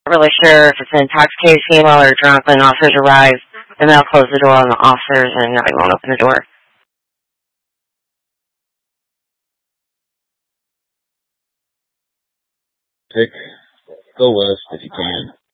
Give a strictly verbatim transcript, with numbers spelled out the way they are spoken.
really sure if it's an intoxicated female or drunk when officers arrive. Then they'll close the door on the officers and nobody won't open the door. Pick, go west if you can.